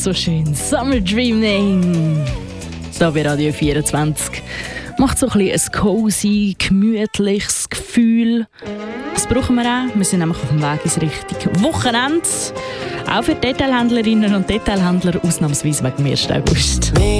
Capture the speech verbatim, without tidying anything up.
so schön. Summer Dreaming. Da bei Radio vierundzwanzig. Macht so ein bisschen ein cozy, gemütliches Gefühl. Das brauchen wir auch. Wir sind nämlich auf dem Weg ins richtige Wochenende. Auch für Detailhändlerinnen und Detailhändler, ausnahmsweise wegen dem ersten August. Me